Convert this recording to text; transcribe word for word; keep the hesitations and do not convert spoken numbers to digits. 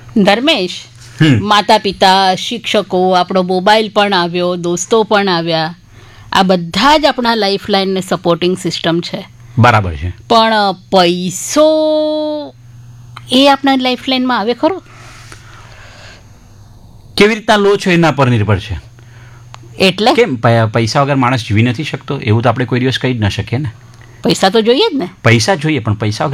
ધર્મેશ, માતા પિતા, શિક્ષકો, આપણો મોબાઈલ પણ આવ્યો, દોસ્તો પણ આવ્યા, આ બધા જ આપણા લાઈફ લાઈનને સપોર્ટિંગ સિસ્ટમ છે. બરાબર છે. પણ પૈસો એ આપણા લાઈફ લાઈનમાં આવે ખરો? કેવી રીતના લો છો એના પર નિર્ભર છે. એટલે કેમ પૈસા વગર માણસ જીવી નથી શકતો? એવું તો આપણે કોઈ દિવસ કહી જ ન શકીએ ને. પૈસા તો જોઈએ જ ને. પૈસા જોઈએ, પણ પૈસા